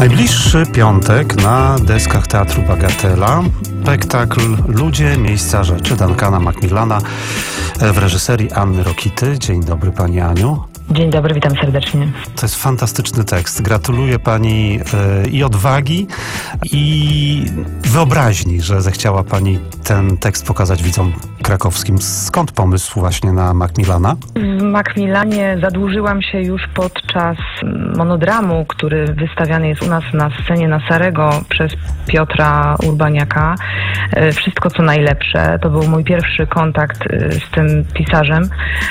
Najbliższy piątek na deskach Teatru Bagatela spektakl Ludzie, miejsca, rzeczy Duncana Macmillana w reżyserii Anny Rokity. Dzień dobry, pani Aniu. Dzień dobry, witam serdecznie. To jest fantastyczny tekst. Gratuluję pani i odwagi, i wyobraźni, że zechciała pani ten tekst pokazać widzom krakowskim. Skąd pomysł właśnie na Macmillana? W Macmillanie zadłużyłam się już podczas monodramu, który wystawiany jest u nas na scenie na Sarego przez Piotra Urbaniaka. Wszystko co najlepsze. To był mój pierwszy kontakt z tym pisarzem.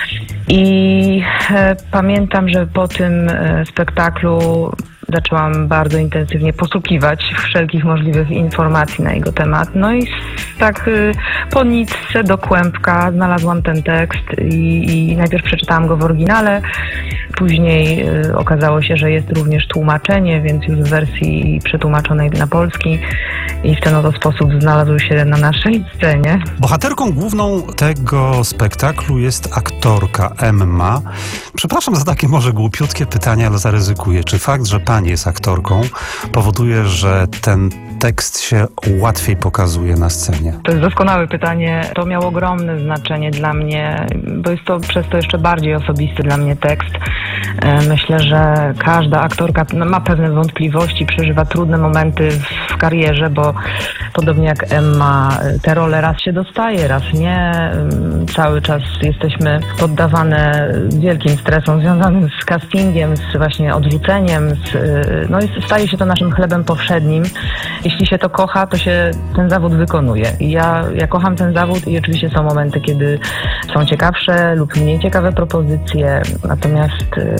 I pamiętam, że po tym spektaklu zaczęłam bardzo intensywnie poszukiwać wszelkich możliwych informacji na jego temat. No i tak po nitce do kłębka znalazłam ten tekst i najpierw przeczytałam go w oryginale, później okazało się, że jest również tłumaczenie, więc już w wersji przetłumaczonej na polski i w ten oto sposób znalazł się na naszej scenie. Bohaterką główną tego spektaklu jest aktorka Emma. Przepraszam za takie może głupiutkie pytanie, ale zaryzykuję. Czy fakt, że pani jest aktorką, powoduje, że ten tekst się łatwiej pokazuje na scenie? To jest doskonałe pytanie. To miało ogromne znaczenie dla mnie, bo jest to przez to jeszcze bardziej osobisty dla mnie tekst. Myślę, że każda aktorka ma pewne wątpliwości, przeżywa trudne momenty w karierze, bo podobnie jak Emma, te role raz się dostaje, raz nie. Cały czas jesteśmy poddawane wielkim stresom związanym z castingiem, z właśnie odrzuceniem, no i staje się to naszym chlebem powszednim. Jeśli się to kocha, to się ten zawód wykonuje. I ja kocham ten zawód i oczywiście są momenty, kiedy są ciekawsze lub mniej ciekawe propozycje, natomiast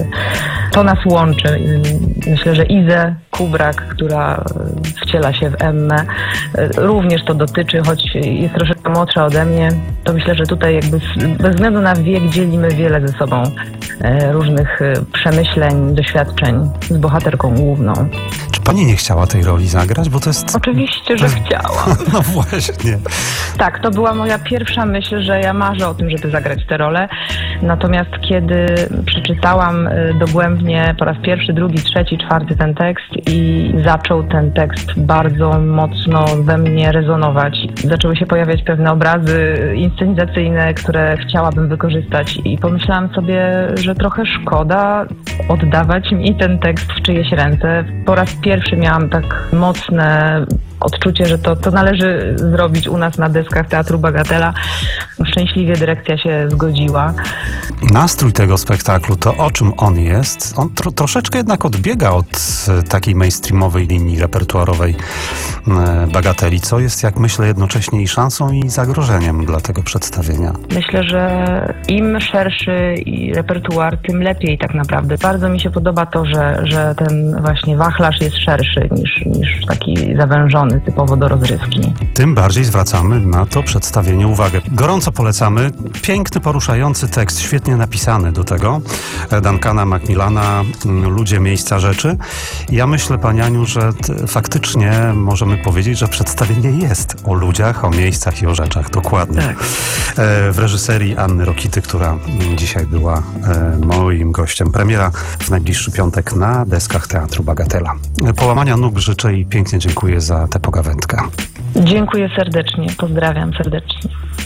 to nas łączy. Myślę, że Izę Kubrak, która wciela się w Emmę, również to dotyczy, choć jest troszeczkę młodsza ode mnie, to myślę, że tutaj jakby bez względu na wiek dzielimy wiele ze sobą różnych przemyśleń, doświadczeń z bohaterką główną. Czy pani nie chciała tej roli zagrać? Bo to jest... Oczywiście, że chciałam. No właśnie. Tak, to była moja pierwsza myśl, że ja marzę o tym, żeby zagrać tę rolę. Natomiast kiedy przeczytałam dogłębnie po raz pierwszy, drugi, trzeci, czwarty ten tekst i zaczął ten tekst bardzo mocno we mnie rezonować. Zaczęły się pojawiać pewne obrazy inscenizacyjne, które chciałabym wykorzystać i pomyślałam sobie, że trochę szkoda oddawać mi ten tekst w czyjeś ręce. Po raz pierwszy miałam tak mocne odczucie, że to należy zrobić u nas na deskach Teatru Bagatela. Szczęśliwie dyrekcja się zgodziła. Nastrój tego spektaklu, to o czym on jest, on troszeczkę jednak odbiega od takiej mainstreamowej linii repertuarowej Bagateli, co jest, jak myślę, jednocześnie i szansą, i zagrożeniem dla tego przedstawienia. Myślę, że im szerszy repertuar, tym lepiej tak naprawdę. Bardzo mi się podoba to, że ten właśnie wachlarz jest szerszy niż taki zawężony typowo do rozrywki. Tym bardziej zwracamy na to przedstawienie uwagę. Gorąco polecamy. Piękny, poruszający tekst, świetnie napisany do tego. Duncana Macmillana, Ludzie, miejsca, rzeczy. Ja myślę, pani Aniu, że faktycznie możemy powiedzieć, że przedstawienie jest o ludziach, o miejscach i o rzeczach. Dokładnie. Tak. W reżyserii Anny Rokity, która dzisiaj była moim gościem. Premiera w najbliższy piątek na deskach Teatru Bagatela. Połamania nóg życzę i pięknie dziękuję za tę pogawędkę. Dziękuję serdecznie. Pozdrawiam serdecznie.